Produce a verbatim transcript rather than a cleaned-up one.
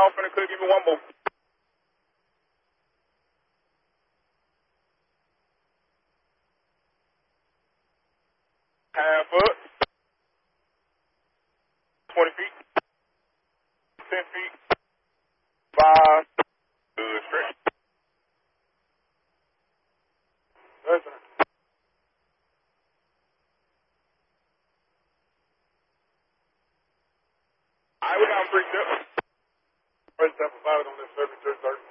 off in the clip. Give me one more. Half up. twenty feet. ten feet. five. Good, straight. That's it. All right, we got three steps. First step, five on this thirty-two thirty.